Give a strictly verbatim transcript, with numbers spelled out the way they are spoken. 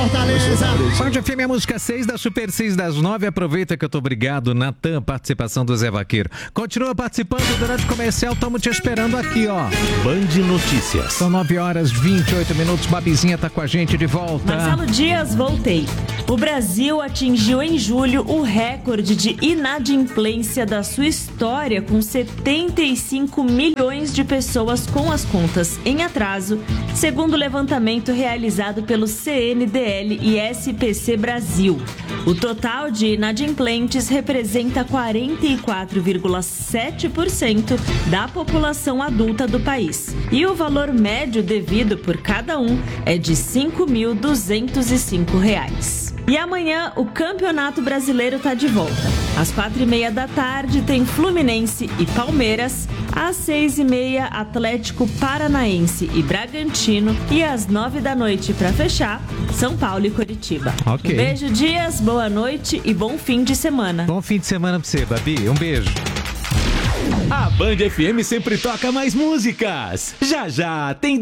Fortaleza. Band F M, a música seis da Super seis das nove. Aproveita que eu tô obrigado, Natan, participação do Zé Vaqueiro. Continua participando durante o comercial, estamos te esperando aqui, ó. Band Notícias. São nove horas e vinte e oito minutos, Babizinha tá com a gente de volta. Marcelo Dias, voltei. O Brasil atingiu em julho o recorde de inadimplência da sua história, com setenta e cinco milhões de pessoas com as contas em atraso, segundo o levantamento realizado pelo C N D L e S P C Brasil. O total de inadimplentes representa quarenta e quatro vírgula sete por cento da população adulta do país. E o valor médio devido por cada um é de cinco mil duzentos e cinco reais. E amanhã o Campeonato Brasileiro está de volta. Às quatro e meia da tarde tem Fluminense e Palmeiras. Às seis e meia, Atlético Paranaense e Bragantino. E às nove da noite, para fechar, São Paulo e Curitiba. Ok. Um beijo, Dias, boa noite e bom fim de semana. Bom fim de semana pra você, Babi. Um beijo. A Band F M sempre toca mais músicas. Já já tem